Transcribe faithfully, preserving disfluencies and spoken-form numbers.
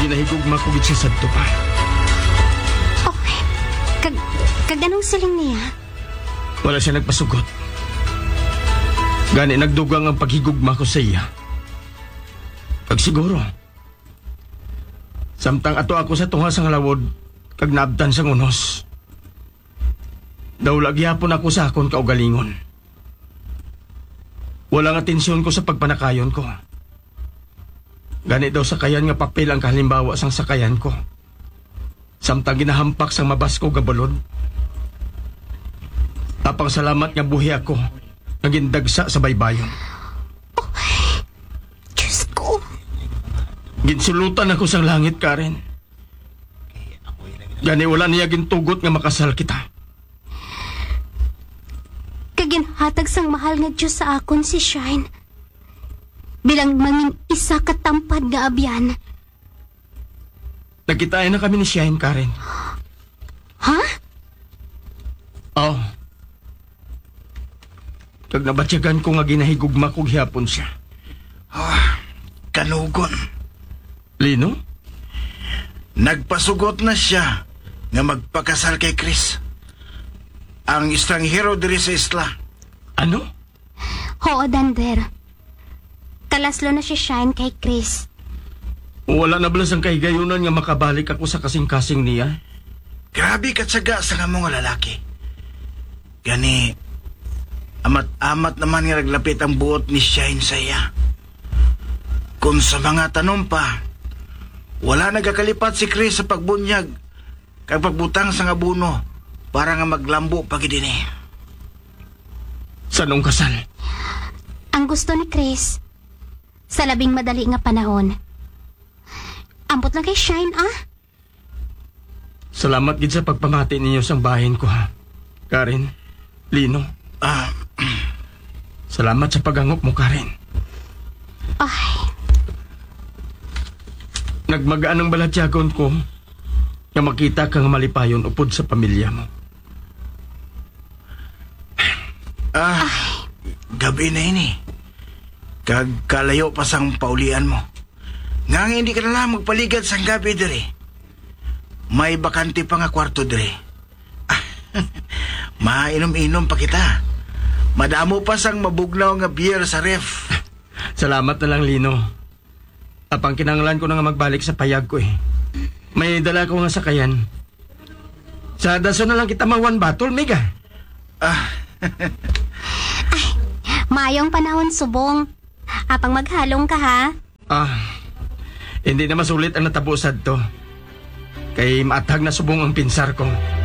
ginahigugma ko gid siya sadto pa. Okay. Kag, kag anong siling niya? Wala siya nagpasugot. Gani nagdugang ang paghigugma ko sa iya. Kag siguro, samtang ato ako sa tunga sang lawod, kag naabtan sang unos. Daw lagyapon ako sa akon kaugalingon. Walang atensyon ko sa pagpanakayon ko. Gani daw sakayan nga papel ang kahalimbawa sang sakayan ko. Samtang ginahampak sang mabasko gabalod. Tapang salamat nga buhi ako naging dagsa sa baybayon. Oh, Diyos ko. Ginsulutan ako sang langit, Karen. Gani wala niya gintugot nga makasal kita. Kaginhatag sang mahal nga Diyos sa akon si Shine. Bilang mangin isa katampad nga abyan. Nagkitain na kami ni Shine, Karen. Ha? Oo. Kag nabatsyagan ko nga ginahigugma kog hiyapon siya. Ah, kanugon. Lino? Nagpasugot na siya nga magpakasal kay Chris. Ang estranghero diri sa isla. Ano? Oo, Dander. Kalaslo na si Shine kay Chris. Wala na balas ang kahigayunan nga makabalik ako sa kasing-kasing niya. Grabe katsaga sa nga mga lalaki. Gani, amat-amat naman nga naglapit ang buot ni Shine sa iya. Kung sa mga tanong pa, wala nagakalipat si Chris sa pagbunyag kag pagbutang sa nga buno para nga maglambo pagidini. Sa nung kasal? Ang gusto ni Chris, sa labing madali nga panahon. Ambot lang kay Shine, ah? Salamat gid sa pagpamati ninyo sang bahin ko, ha? Karen, Lino. Ah, Salamat sa pagangop mo, Karen. Ay, Nagmagaan ang balatyagon ko nga makita kang malipayon upod sa pamilya mo. ah, gabi na ini. Kag kalayo pa sang paulian mo. Nga nga hindi ka na lang magpaligad sang gabi diri. May bakante pa nga kwarto diri. Ah, mainom-inom pa kita. Madamo pa sang mabugnaw nga beer sa ref. Salamat na lang, Lino. Apang kinanglan ko na nga magbalik sa payag ko eh. May dala ko nga sakayan. Sa daso na lang kita mawan batol, Mega. Ah, mayong panahon subong. Apang maghalong ka, ha? Ah, hindi na masulit ang natabusad to. Kay maatag na subong ang pinsar ko.